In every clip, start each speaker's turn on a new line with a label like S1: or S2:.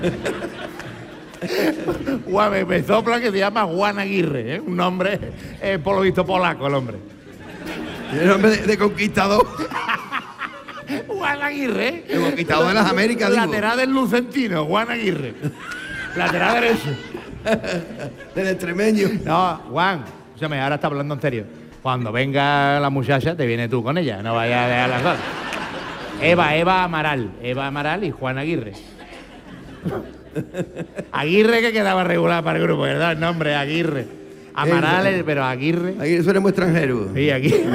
S1: Me sopla que se llama Juan Aguirre, ¿eh? Un nombre, por lo visto, polaco el hombre.
S2: El nombre de conquistador.
S1: Juan Aguirre.
S2: El conquistador de las Américas, digo.
S1: Lateral del Lucentino, Juan Aguirre. Lateral derecho.
S2: Del extremeño.
S1: No, Juan, escúchame, ahora está hablando en serio. Cuando venga la muchacha, te vienes tú con ella, no vayas a dejar las dos. Eva Amaral y Juan Aguirre. Aguirre que quedaba regular para el grupo, ¿verdad? El nombre, Aguirre. Amaral, pero Aguirre.
S2: Aguirre suena muy extranjero.
S1: Sí, Aguirre.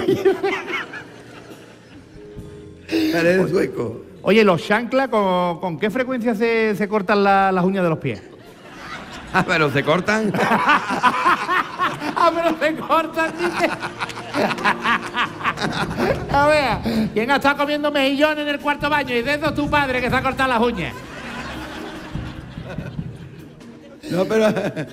S2: Eres sueco.
S1: Oye, los chanclas, ¿con qué frecuencia se cortan las uñas de los pies?
S2: Ah, pero se cortan.
S1: Pero se cortan, dice. A ver, ¿quién ha estado comiendo mejillones en el cuarto baño? Y de eso tu padre que se ha cortado las uñas.
S2: No, pero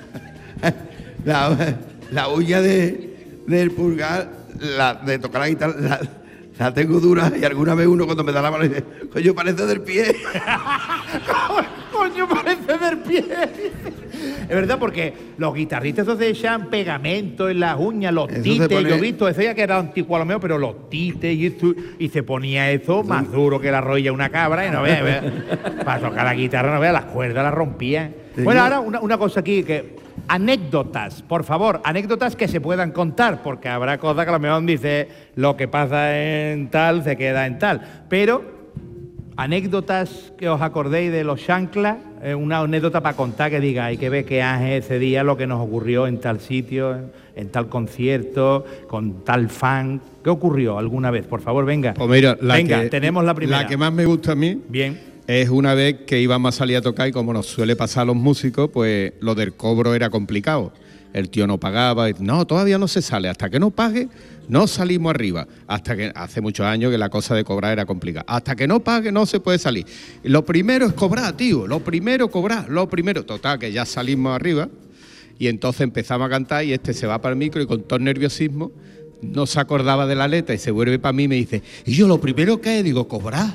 S2: la uña del pulgar, de tocar la guitarra, la tengo dura y alguna vez uno cuando me da la mano dice, coño, parece del pie.
S1: Coño, parece del pie. Es verdad, porque los guitarristas esos se echan pegamento en las uñas, los tites, yo he visto, eso ya que era antiguo a lo mejor, pero los tites y se ponía eso más duro que la rodilla de una cabra y no veas, para tocar la guitarra, no veas, las cuerdas las rompían. Bueno, ahora una cosa aquí, que anécdotas, por favor, anécdotas que se puedan contar, porque habrá cosas que a lo mejor dice lo que pasa en tal se queda en tal, pero anécdotas que os acordéis de los chanclas, una anécdota para contar que diga, hay que ver que Ángel ese día lo que nos ocurrió en tal sitio, en tal concierto, con tal fan. ¿Qué ocurrió alguna vez? Por favor, venga.
S3: Pues mira,
S1: tenemos la primera.
S3: La que más me gusta a mí.
S1: Bien.
S3: Es una vez que íbamos a salir a tocar y como nos suele pasar a los músicos, pues lo del cobro era complicado. El tío no pagaba, y, no, todavía no se sale, hasta que no pague, no salimos arriba. Hasta que hace muchos años que la cosa de cobrar era complicada. Hasta que no pague no se puede salir. Lo primero es cobrar, tío, lo primero cobrar, lo primero. Total, que ya salimos arriba y entonces empezamos a cantar y este se va para el micro y con todo el nerviosismo no se acordaba de la letra y se vuelve para mí y me dice, y yo lo primero que es, digo, cobrar.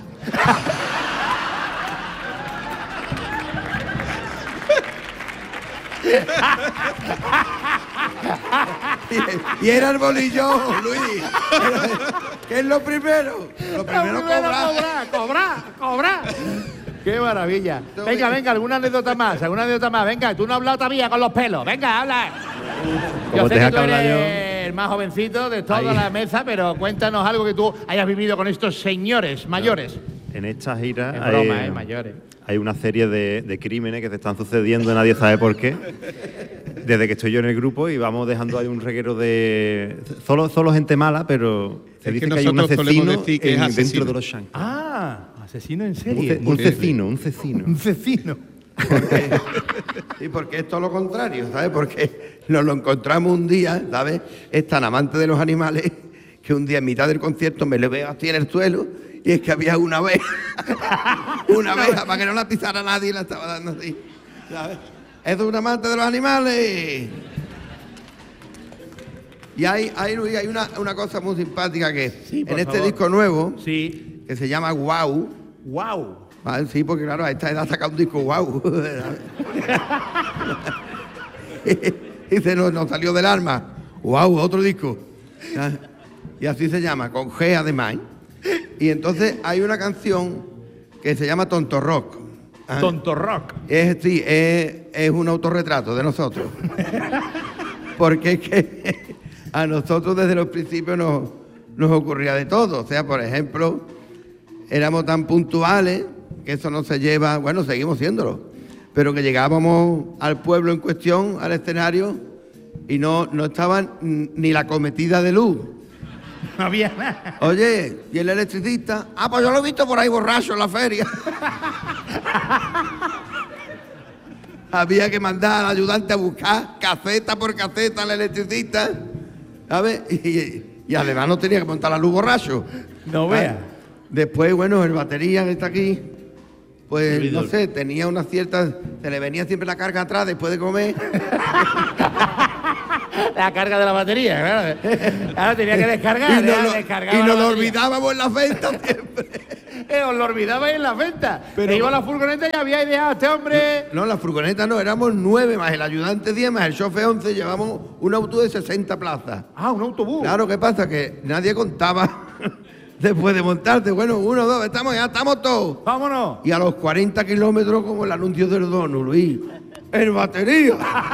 S2: Y era el bolillón, Luis. ¿Qué es lo primero? Lo primero
S1: cobrar. ¡Qué maravilla! Venga, alguna anécdota más. Venga, tú no has hablado todavía con los pelos. Venga, habla. Yo sé que tú eres el más jovencito de toda la mesa, pero cuéntanos algo que tú hayas vivido con estos señores mayores.
S4: En esta gira
S1: mayores.
S4: Hay una serie de crímenes que se están sucediendo y nadie sabe por qué. Desde que estoy yo en el grupo y vamos dejando ahí un reguero de... Solo gente mala, pero se dice que hay un asesino dentro de los chanclas.
S1: Ah, asesino en serie.
S4: Un cecino.
S2: Sí, porque es todo lo contrario, ¿sabes? Porque nos lo encontramos un día, ¿sabes? Es tan amante de los animales que un día en mitad del concierto me le veo así en el suelo y es que había una abeja, para que no la pisara nadie y la estaba dando así, ¿sabes? Es un amante de los animales. Y hay una cosa muy simpática que
S1: sí,
S2: en este
S1: favor.
S2: disco nuevo,
S1: sí,
S2: que se llama Wow. ¿Vale? Sí, porque claro, a esta edad saca un disco Wow. Dice, no salió del alma. Wow, otro disco. Y así se llama, con G además. Y entonces hay una canción que se llama Tonto Rock.
S1: Tonto Rock.
S2: Es un autorretrato de nosotros. Porque es que a nosotros desde los principios nos ocurría de todo. O sea, por ejemplo, éramos tan puntuales que eso no se lleva, bueno, seguimos siéndolo, pero que llegábamos al pueblo en cuestión, al escenario, y no estaba ni la cometida de luz.
S1: No había nada.
S2: Oye, ¿y el electricista? Ah, pues yo lo he visto por ahí borracho en la feria. Había que mandar al ayudante a buscar caseta por caseta al electricista, ¿sabes? Y además no tenía que montar la luz borracho.
S1: No veas.
S2: Después, bueno, el batería que está aquí, pues no sé, tenía una cierta... Se le venía siempre la carga atrás después de comer.
S1: La carga de la batería, claro. Ahora tenía que descargar.
S2: Y nos lo olvidábamos en la fiesta siempre.
S1: Os lo olvidabais en la venta.
S2: Pero
S1: iba la furgoneta y habíais dejado a este hombre.
S2: No, la furgoneta no, éramos 9 más el ayudante 10 más el chofer 11, llevamos un auto de 60 plazas.
S1: Ah, un autobús.
S2: Claro, ¿qué pasa? Que nadie contaba después de montarte. Bueno, 1, 2, ya estamos todos.
S1: Vámonos.
S2: Y a los 40 kilómetros, como el anuncio del Dono, Luis, en batería.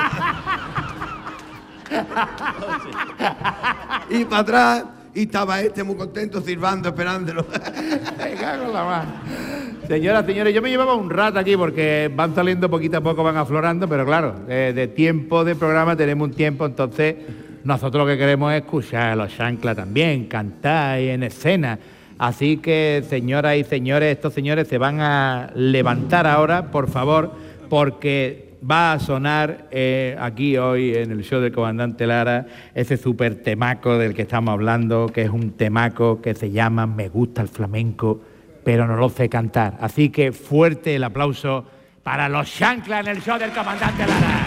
S2: Y para atrás, y estaba muy contento, silbando, esperándolo.
S1: Me cago en la mano. Señoras, señores, yo me llevaba un rato aquí porque van saliendo poquito a poco, van aflorando, pero claro, de tiempo de programa tenemos un tiempo, entonces nosotros lo que queremos es escuchar a los chanclas también, cantar en escena. Así que, señoras y señores, estos señores se van a levantar ahora, por favor, porque va a sonar aquí hoy en el show del comandante Lara ese súper temaco del que estamos hablando, que es un temaco que se llama Me gusta el flamenco, pero no lo sé cantar. Así que fuerte el aplauso para los chanclas en el show del comandante Lara.